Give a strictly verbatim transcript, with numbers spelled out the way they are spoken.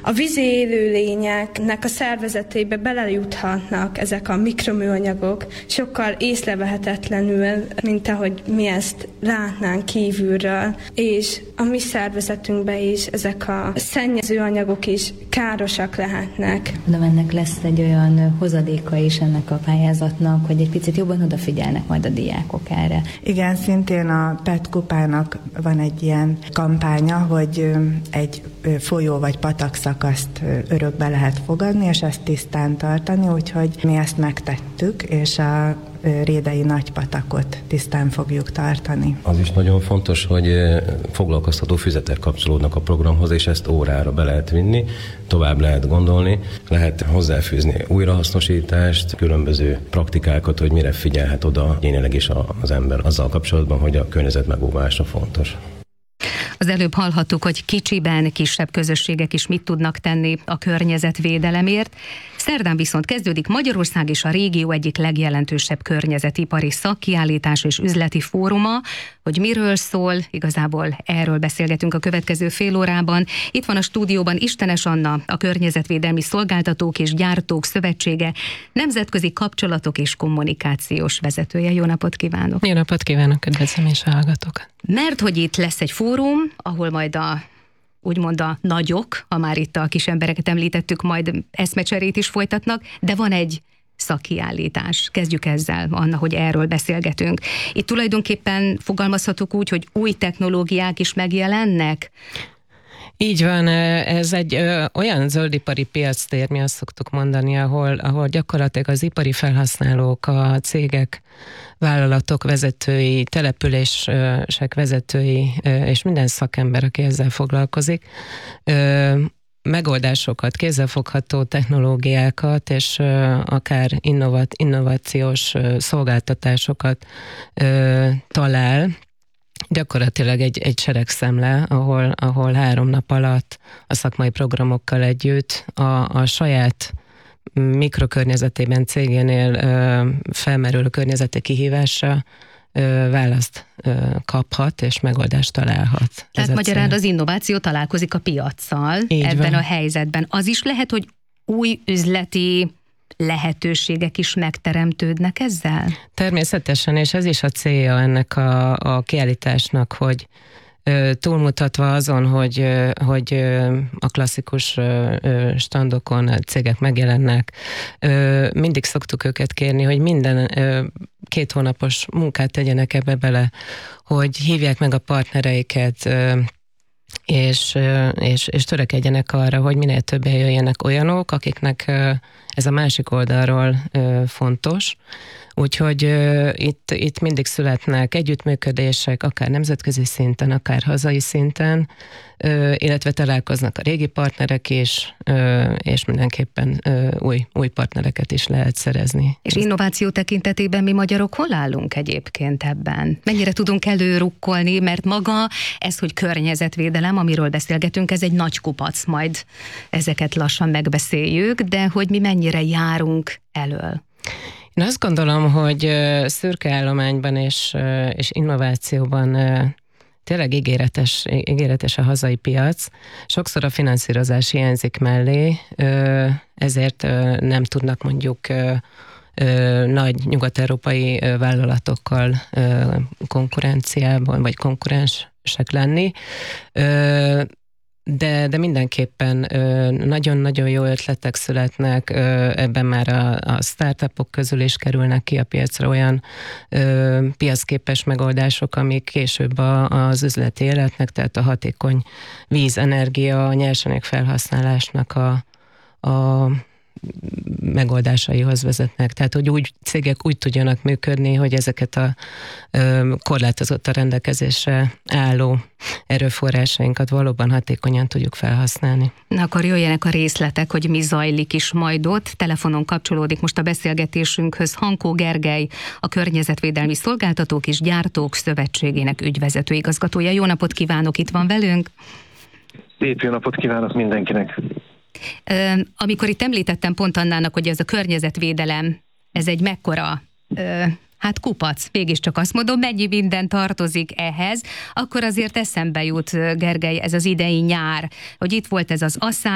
A vízi élőlényeknek a szervezetébe belejuthatnak ezek a mikroműanyagok sokkal észrevehetetlenül, mint ahogy mi ezt látnánk kívülről, és a mi szervezetünkben is ezek a szennyező anyagok is károsak lehetnek. De ennek lesz egy olyan hozadéka is ennek a pályázatnak, hogy egy picit jobban odafigyelnek majd a diákok erre. Igen, szintén a pé e té kupának van egy ilyen kampánya, hogy egy folyó vagy patak-szakaszt örökbe lehet fogadni, és ezt tisztán tartani, úgyhogy mi ezt megtettük, és a rédei nagypatakot tisztán fogjuk tartani. Az is nagyon fontos, hogy foglalkoztató füzetek kapcsolódnak a programhoz, és ezt órára be lehet vinni, tovább lehet gondolni, lehet hozzáfűzni újrahasznosítást, különböző praktikákat, hogy mire figyelhet oda lényeleg is az ember azzal kapcsolatban, hogy a környezet megóvása fontos. Az előbb hallhattuk, hogy kicsiben kisebb közösségek is mit tudnak tenni a környezetvédelemért. Szerdán viszont kezdődik Magyarország és a régió egyik legjelentősebb környezetipari szakkiállítás és üzleti fóruma. Hogy miről szól, igazából erről beszélgetünk a következő fél órában. Itt van a stúdióban Istenes Anna, a Környezetvédelmi Szolgáltatók és Gyártók Szövetsége nemzetközi kapcsolatok és kommunikációs vezetője. Jó napot kívánok! Jó napot kívánok, üdvözlöm és hallgatók! Mert hogy itt lesz egy fórum, ahol majd a úgymond a nagyok, ha már itt a kis embereket említettük, majd eszmecserét is folytatnak, de van egy szakkiállítás. Kezdjük ezzel, Anna, hogy erről beszélgetünk. Itt tulajdonképpen fogalmazhatok úgy, hogy új technológiák is megjelennek? Így van, ez egy ö, olyan zöldipari piactér, mi azt szoktuk mondani, ahol, ahol gyakorlatilag az ipari felhasználók, a cégek, vállalatok vezetői, települések vezetői és minden szakember, aki ezzel foglalkozik, ö, megoldásokat, kézzelfogható technológiákat és ö, akár innovat, innovációs ö, szolgáltatásokat ö, talál, gyakorlatilag egy, egy seregszemle, ahol, ahol három nap alatt a szakmai programokkal együtt a, a saját mikrokörnyezetében, cégénél ö, felmerülő környezeti kihívásra ö, választ ö, kaphat és megoldást találhat. Tehát magyarán az innováció találkozik a piaccal Így ebben van. A helyzetben. Az is lehet, hogy új üzleti lehetőségek is megteremtődnek ezzel? Természetesen, és ez is a célja ennek a, a kiállításnak, hogy ö, túlmutatva azon, hogy, ö, hogy ö, a klasszikus ö, ö, standokon a cégek megjelennek, ö, mindig szoktuk őket kérni, hogy minden ö, két hónapos munkát tegyenek ebbe bele, hogy hívják meg a partnereiket, ö, és, és, és törekedjenek arra, hogy minél többen jöjjenek olyanok, akiknek ez a másik oldalról fontos. Úgyhogy uh, itt, itt mindig születnek együttműködések, akár nemzetközi szinten, akár hazai szinten, uh, illetve találkoznak a régi partnerek is, uh, és mindenképpen uh, új, új partnereket is lehet szerezni. És innováció tekintetében mi magyarok hol állunk egyébként ebben? Mennyire tudunk előrukkolni, mert maga ez, hogy környezetvédelem, amiről beszélgetünk, ez egy nagy kupac, majd ezeket lassan megbeszéljük, de hogy mi mennyire járunk elől? Én azt gondolom, hogy szürke állományban és, és innovációban tényleg ígéretes, ígéretes a hazai piac. Sokszor a finanszírozás hiányzik mellé, ezért nem tudnak mondjuk nagy nyugat-európai vállalatokkal konkurenciában vagy konkurensek lenni. De, de mindenképpen nagyon-nagyon jó ötletek születnek, ö, ebben már a, a startupok közül is kerülnek ki a piacra olyan ö, piacképes megoldások, amik később a, az üzleti életnek, tehát a hatékony víz, energia, nyersanyag felhasználásnak a, a megoldásaihoz vezetnek. Tehát, hogy úgy cégek úgy tudjanak működni, hogy ezeket a ö, korlátozott a rendelkezésre álló erőforrásainkat valóban hatékonyan tudjuk felhasználni. Na akkor jöjjenek a részletek, hogy mi zajlik is majd ott. Telefonon kapcsolódik most a beszélgetésünkhöz Hankó Gergely, a Környezetvédelmi Szolgáltatók és Gyártók Szövetségének ügyvezető igazgatója. Jó napot kívánok, itt van velünk. Szép jó napot kívánok mindenkinek. Amikor itt említettem pont Annának, hogy ez a környezetvédelem, ez egy mekkora, hát kupac, mégiscsak azt mondom, mennyi minden tartozik ehhez, akkor azért eszembe jut, Gergely, ez az idei nyár, hogy itt volt ez az aszá